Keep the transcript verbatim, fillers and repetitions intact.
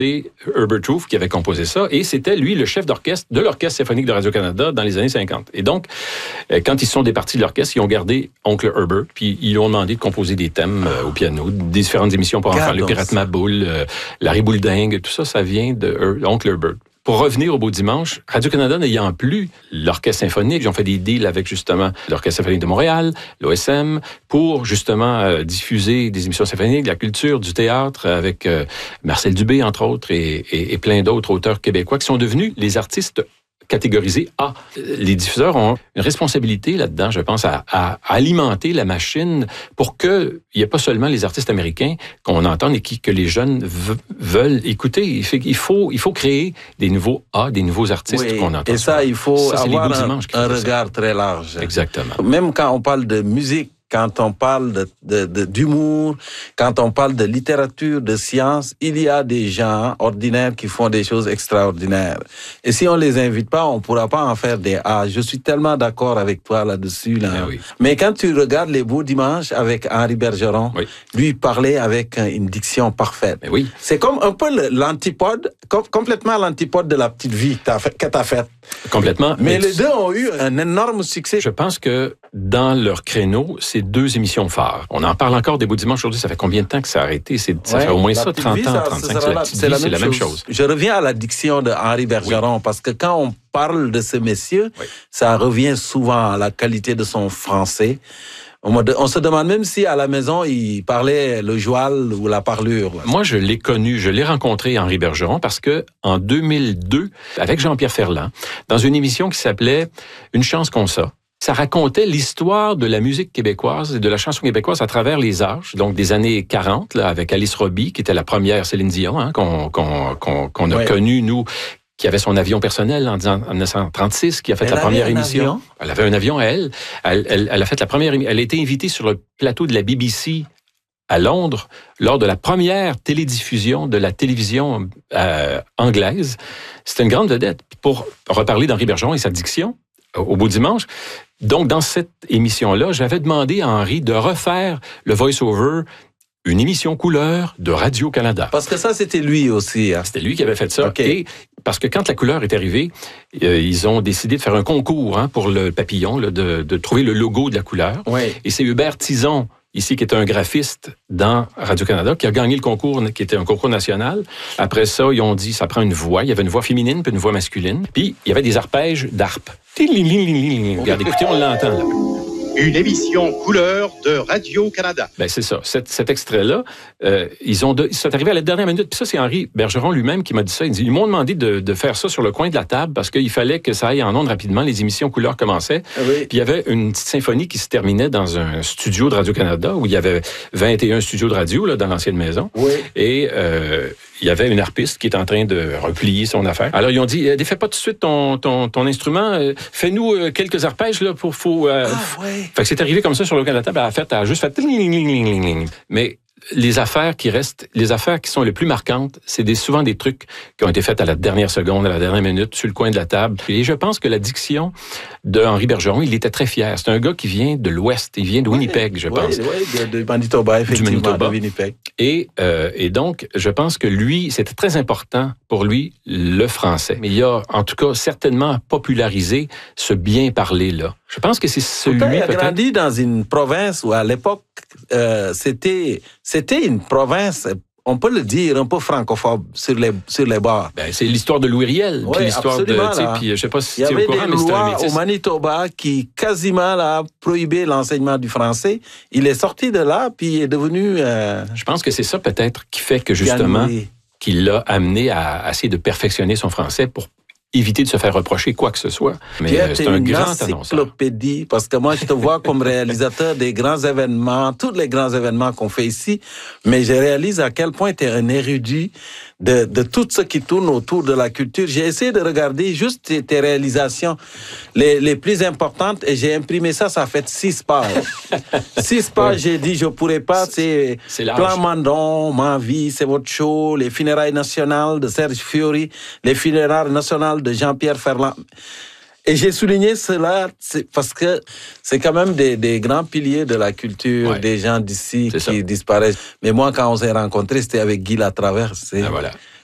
C'est Herbert Roof qui avait composé ça, et c'était lui le chef d'orchestre de l'Orchestre symphonique de Radio-Canada dans les années cinquante. Et donc, quand ils sont départis de l'orchestre, ils ont gardé Oncle Herbert, puis ils lui ont demandé de composer des thèmes euh, au piano, des différentes émissions pour enfants, le Pirate Maboule, euh, Larry Bouledingue, tout ça, ça vient de Her- Oncle Herbert. Pour revenir au Beau Dimanche, Radio-Canada n'ayant plus l'Orchestre symphonique, ils ont fait des deals avec justement l'Orchestre symphonique de Montréal, l'O S M, pour justement euh, diffuser des émissions symphoniques, de la culture, du théâtre, avec euh, Marcel Dubé, entre autres, et, et, et plein d'autres auteurs québécois qui sont devenus les artistes catégorisés A. Les diffuseurs ont une responsabilité là-dedans, je pense, à, à, à alimenter la machine pour qu'il n'y ait pas seulement les artistes américains qu'on entend et qui, que les jeunes v- veulent écouter. Il, fait, il, faut, il faut créer des nouveaux A, des nouveaux artistes oui, qu'on entend. Et ça, il faut ça, avoir un, un regard ça. très large. Exactement. Même quand on parle de musique, quand on parle de, de, de, d'humour, quand on parle de littérature, de science, il y a des gens ordinaires qui font des choses extraordinaires. Et si on les invite pas, on pourra pas en faire des A. Je suis tellement d'accord avec toi là-dessus. Là. Mais, oui. Mais quand tu regardes Les Beaux Dimanches avec Henri Bergeron, oui. lui parlait avec une diction parfaite. Mais oui. C'est comme un peu l'antipode, com- complètement l'antipode de La Petite Vie que tu as faite. Complètement. Mais, mais les tu... deux ont eu un énorme succès. Je pense que dans leur créneau, c'est deux émissions phares. On en parle encore des Beaux Dimanches aujourd'hui. Ça fait combien de temps que ça a arrêté? C'est, ça ouais, fait au moins ça, trente vie, ans, ça, trente-cinq. C'est, la, c'est, la, vie, c'est la même chose. chose. Je reviens à la diction de Henri Bergeron, oui. parce que quand on parle de ce monsieur, oui. ça revient souvent à la qualité de son français. On se demande même si à la maison, il parlait le joual ou la parlure. Moi, je l'ai connu, je l'ai rencontré, Henri Bergeron, parce que en deux mille deux, avec Jean-Pierre Ferland, dans une émission qui s'appelait « Une chance qu'on ça », ça racontait l'histoire de la musique québécoise et de la chanson québécoise à travers les âges, donc des années quarante, là, avec Alice Roby, qui était la première Céline Dion, hein, qu'on, qu'on, qu'on, qu'on a ouais. connue, nous, qui avait son avion personnel en dix-neuf cent trente-six, qui a fait elle la première émission. Avion. Elle avait un avion à elle. Elle, elle. Elle a fait la première émission. Elle a été invitée sur le plateau de la B B C à Londres lors de la première télédiffusion de la télévision euh, anglaise. C'était une grande vedette. Pour reparler d'Henri Bergeron et sa diction, au Beau Dimanche, donc dans cette émission-là, j'avais demandé à Henri de refaire le voice-over, une émission couleur de Radio-Canada. Parce que ça, c'était lui aussi. Hein? C'était lui qui avait fait ça. Okay. Et parce que quand la couleur est arrivée, euh, ils ont décidé de faire un concours hein, pour le papillon, là, de, de trouver le logo de la couleur. Oui. Et c'est Hubert Tison, ici, qui est un graphiste dans Radio-Canada, qui a gagné le concours, qui était un concours national. Après ça, ils ont dit, ça prend une voix. Il y avait une voix féminine puis une voix masculine. Puis, il y avait des arpèges d'harpe. Regardez, écoutez, on l'entend, là. Une émission couleur de Radio-Canada. Ben c'est ça. Cet, cet extrait-là, euh, ils ont de, ils sont arrivés à la dernière minute. Puis ça, c'est Henri Bergeron lui-même qui m'a dit ça. Il dit, ils m'ont demandé de, de faire ça sur le coin de la table parce qu'il fallait que ça aille en ondes rapidement. Les émissions couleur commençaient. Ah oui. Puis il y avait une petite symphonie qui se terminait dans un studio de Radio-Canada où il y avait vingt et un studios de radio là, dans l'ancienne maison. Oui. Et euh, il y avait une harpiste qui est en train de replier son affaire. Alors, ils ont dit, défais pas tout de suite ton, ton, ton instrument, euh, fais-nous euh, quelques arpèges, là, pour... Faut, euh, ah, ouais. Fait que c'est arrivé comme ça sur le coin de la table, elle a, fait, elle a juste fait... Mais les affaires qui restent, les affaires qui sont les plus marquantes, c'est des, souvent des trucs qui ont été faits à la dernière seconde, à la dernière minute, sur le coin de la table. Et je pense que la diction de Henri Bergeron, il était très fier. C'est un gars qui vient de l'Ouest, il vient de Winnipeg, oui, je pense. Oui, oui, de, de Manitoba, effectivement, du Manitoba. De Winnipeg. Et, euh, et donc, je pense que lui, c'était très important pour lui, le français. Mais il a, en tout cas, certainement popularisé ce bien parler-là. Je pense que c'est celui, Pourtant, il a peut-être... grandi dans une province où, à l'époque, euh, c'était, c'était une province, on peut le dire, un peu francophobe sur les, sur les bords. Ben, c'est l'histoire de Louis Riel. Oui, puis l'histoire absolument. De, là. Puis, je sais pas si tu es au courant, mais c'était un métis. Il y avait des lois au Manitoba qui, quasiment, là, prohibaient l'enseignement du français. Il est sorti de là, puis il est devenu... Euh, je pense que c'est ça, peut-être, qui fait que, justement, qui l'a amené à, à essayer de perfectionner son français pour éviter de se faire reprocher quoi que ce soit. Mais euh, c'est un grand annonceur. Encyclopédie, parce que moi, je te vois comme réalisateur des grands événements, tous les grands événements qu'on fait ici, mais je réalise à quel point tu es un érudit de, de tout ce qui tourne autour de la culture. J'ai essayé de regarder juste tes, tes réalisations les, les plus importantes et j'ai imprimé ça, ça fait six pages. six pages, oui. J'ai dit, je pourrais pas, c'est, c'est Plan Mandon, Ma vie, c'est votre show, les funérailles nationales de Serge Fiori, les funérailles nationales de Jean-Pierre Ferland. Et j'ai souligné cela parce que c'est quand même des, des grands piliers de la culture, ouais. Des gens d'ici c'est qui ça. Disparaissent. Mais moi, quand on s'est rencontrés, c'était avec Guy Latraverse. Ah, voilà.